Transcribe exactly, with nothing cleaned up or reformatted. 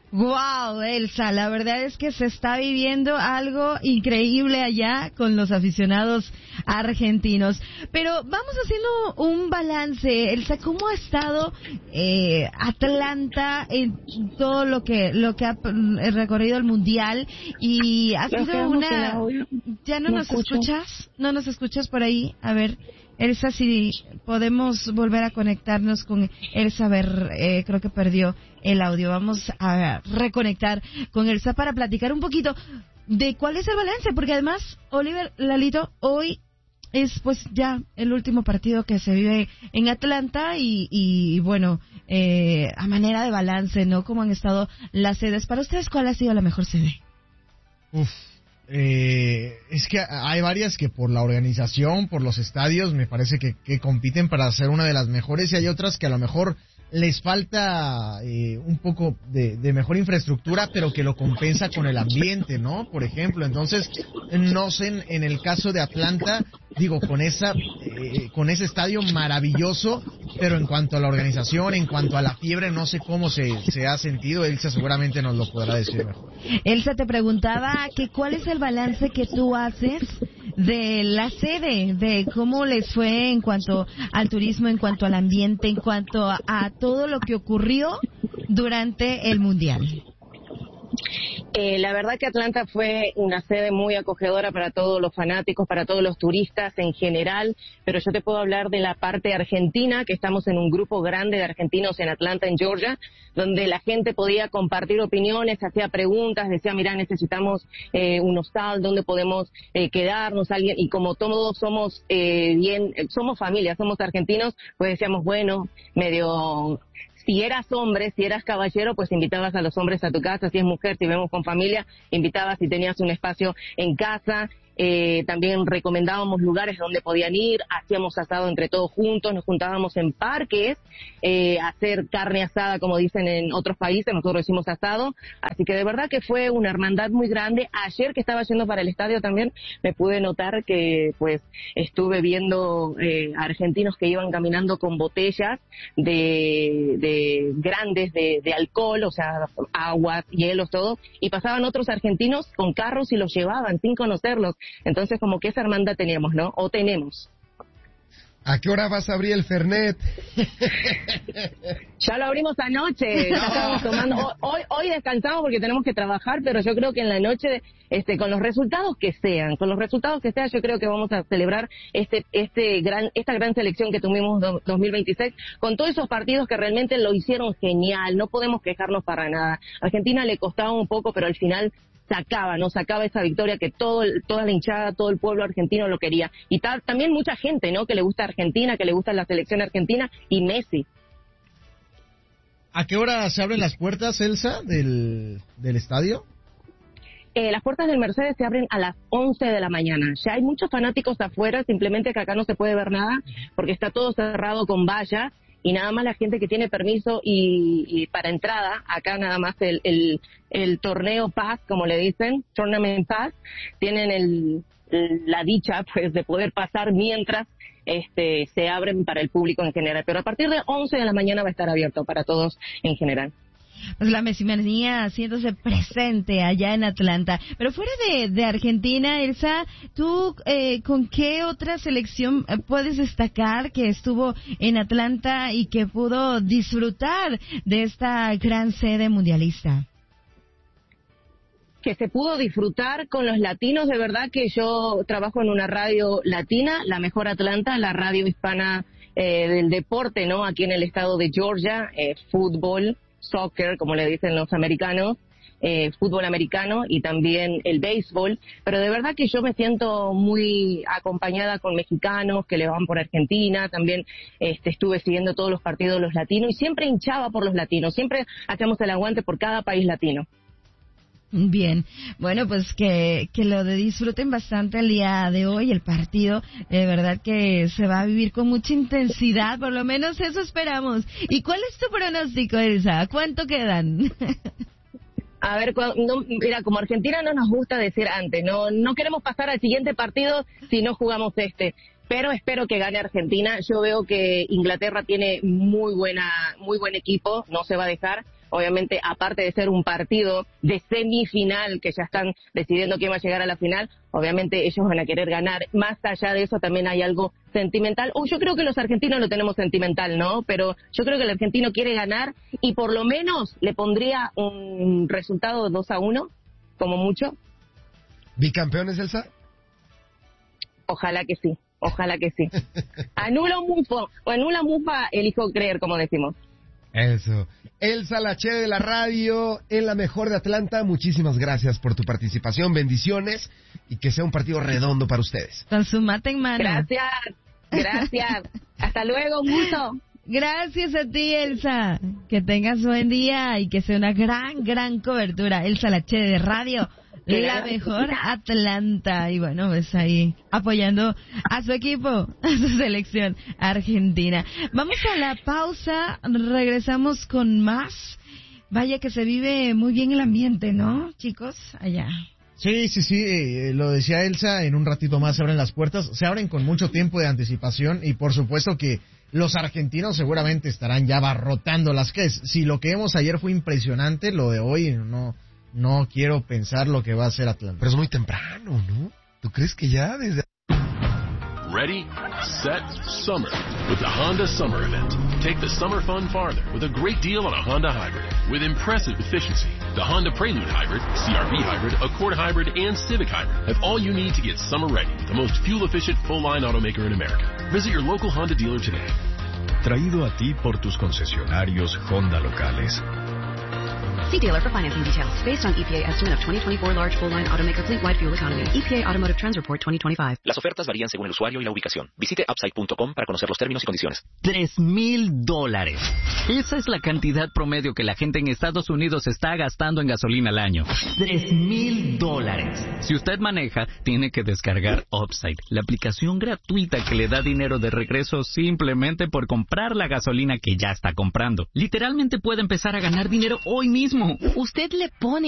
Wow, Elsa, la verdad es que se está viviendo algo increíble allá con los aficionados argentinos. Pero vamos haciendo un balance, Elsa, ¿cómo ha estado eh, Atlanta en todo lo que lo que ha recorrido el mundial? Y ha sido una... ¿Ya no nos escuchas? ¿No nos escuchas por ahí? A ver, Elsa, si podemos volver a conectarnos con Elsa, a ver, eh, creo que perdió el audio. Vamos a reconectar con Elsa para platicar un poquito de cuál es el balance, porque además, Oliver, Lalito, hoy es pues ya el último partido que se vive en Atlanta y, y bueno, eh, a manera de balance, ¿no? ¿Cómo han estado las sedes? Para ustedes, ¿cuál ha sido la mejor sede? Uf. Eh, es que hay varias que por la organización, por los estadios, me parece que, que compiten para ser una de las mejores, y hay otras que a lo mejor les falta eh, un poco de, de mejor infraestructura, pero que lo compensa con el ambiente, ¿no? Por ejemplo, entonces, no sé, en, en el caso de Atlanta, digo, con esa eh, con ese estadio maravilloso, pero en cuanto a la organización, en cuanto a la fiebre, no sé cómo se, se ha sentido. Elsa seguramente nos lo podrá decir mejor. Elsa, te preguntaba que cuál es el balance que tú haces de la sede, de cómo les fue en cuanto al turismo, en cuanto al ambiente, en cuanto a, a todo lo que ocurrió durante el Mundial. Eh, la verdad que Atlanta fue una sede muy acogedora para todos los fanáticos, para todos los turistas en general, pero yo te puedo hablar de la parte argentina, que estamos en un grupo grande de argentinos en Atlanta, en Georgia, donde la gente podía compartir opiniones, hacía preguntas, decía, mira, necesitamos eh, un hostal, ¿dónde podemos eh, quedarnos? Alguien, y como todos somos eh, bien, somos familia, somos argentinos, pues decíamos, bueno, medio... Si eras hombre, si eras caballero, pues invitabas a los hombres a tu casa. Si es mujer, si vemos con familia, invitabas si tenías un espacio en casa. Eh, también recomendábamos lugares donde podían ir, hacíamos asado entre todos juntos, nos juntábamos en parques, eh, a hacer carne asada, como dicen en otros países, nosotros hicimos asado, así que de verdad que fue una hermandad muy grande. Ayer que estaba yendo para el estadio también me pude notar que pues estuve viendo eh, argentinos que iban caminando con botellas de, de grandes de, de alcohol, o sea, aguas, hielos, todo, y pasaban otros argentinos con carros y los llevaban sin conocerlos. Entonces, como que esa hermandad teníamos, ¿no? O tenemos. ¿A qué hora vas a abrir el Fernet? Ya lo abrimos anoche, ya estábamos tomando. Hoy, hoy descansamos porque tenemos que trabajar, pero yo creo que en la noche, este, con los resultados que sean, con los resultados que sean, yo creo que vamos a celebrar este, este gran, esta gran selección que tuvimos do, dos mil veintiséis, con todos esos partidos que realmente lo hicieron genial. No podemos quejarnos para nada. A Argentina le costaba un poco, pero al final sacaba, ¿no? Sacaba esa victoria que todo, toda la hinchada, todo el pueblo argentino lo quería. Y ta, también mucha gente, ¿no? Que le gusta Argentina, que le gusta la selección argentina y Messi. ¿A qué hora se abren las puertas, Elsa, del, del estadio? Eh, las puertas del Mercedes se abren a las once de la mañana. Ya hay muchos fanáticos afuera, simplemente que acá no se puede ver nada porque está todo cerrado con vallas. Y nada más la gente que tiene permiso y, y para entrada, acá nada más el, el, el torneo Pass, como le dicen, Tournament Pass, tienen el, la dicha pues de poder pasar mientras este se abren para el público en general. Pero a partir de once de la mañana va a estar abierto para todos en general. Pues la mesimanía haciéndose presente allá en Atlanta. Pero fuera de, de Argentina, Elsa, ¿tú eh, con qué otra selección puedes destacar que estuvo en Atlanta y que pudo disfrutar de esta gran sede mundialista? Que se pudo disfrutar con los latinos. De verdad que yo trabajo en una radio latina, la mejor Atlanta, la radio hispana eh, del deporte, ¿no? Aquí en el estado de Georgia, eh, fútbol, soccer, como le dicen los americanos, eh, fútbol americano y también el béisbol, pero de verdad que yo me siento muy acompañada con mexicanos que le van por Argentina, también este, estuve siguiendo todos los partidos de los latinos y siempre hinchaba por los latinos, siempre hacemos el aguante por cada país latino. Bien, bueno, pues que, que lo de disfruten bastante el día de hoy, el partido, de verdad que se va a vivir con mucha intensidad, por lo menos eso esperamos. ¿Y cuál es tu pronóstico, Elsa? ¿Cuánto quedan? A ver, no, mira, como Argentina no nos gusta decir antes, no, no queremos pasar al siguiente partido si no jugamos este. Pero espero que gane Argentina. Yo veo que Inglaterra tiene muy buena, muy buen equipo, no se va a dejar. obviamente, aparte de ser un partido de semifinal, que ya están decidiendo quién va a llegar a la final, obviamente ellos van a querer ganar. Más allá de eso también hay algo sentimental, o yo creo que los argentinos lo tenemos sentimental, ¿no? Pero yo creo que el argentino quiere ganar y por lo menos le pondría un resultado de dos a uno, como mucho. ¿Bicampeones, Elsa? Ojalá que sí, ojalá que sí. Anula un mufo, o anula mufa, elijo creer, como decimos. Eso. Elsa Lache de la radio, en la mejor de Atlanta, muchísimas gracias por tu participación, bendiciones, y que sea un partido redondo para ustedes. Con su mate en mano. Gracias, gracias. Hasta luego, un gusto. Gracias a ti, Elsa. Que tengas buen día y que sea una gran, gran cobertura. Elsa Lache de radio. La mejor Atlanta. Y bueno, pues ahí apoyando a su equipo, a su selección argentina. Vamos a la pausa, regresamos con más. Vaya que se vive muy bien el ambiente, ¿no, chicos? Allá. Sí, sí, sí, eh, lo decía Elsa, en un ratito más se abren las puertas, se abren con mucho tiempo de anticipación y por supuesto que los argentinos seguramente estarán ya abarrotando las calles. Si lo que vimos ayer fue impresionante, lo de hoy no... No quiero pensar lo que va a hacer Atlanta. Pero es muy temprano, ¿no? ¿Tú crees que ya desde... Ready, set, summer with the Honda Summer Event. Take the summer fun farther with a great deal on a Honda Hybrid with impressive efficiency. The Honda Prelude Hybrid, C R V Hybrid, Accord Hybrid, and Civic Hybrid have all you need to get summer ready. The most fuel-efficient full-line automaker in America. Visit your local Honda dealer today. Traído a ti por tus concesionarios Honda locales. See dealer for financing details. Based on E P A estimate of twenty twenty-four large full-line automaker fleet-wide fuel economy. E P A Automotive Trends Report twenty twenty-five. Las ofertas varían según el usuario y la ubicación. Visite upside punto com para conocer los términos y condiciones. Tres mil dólares. Esa es la cantidad promedio que la gente en Estados Unidos está gastando en gasolina al año. Tres mil dólares. Si usted maneja, tiene que descargar Upside, la aplicación gratuita que le da dinero de regreso simplemente por comprar la gasolina que ya está comprando. Literalmente puede empezar a ganar dinero hoy mismo. Usted le pone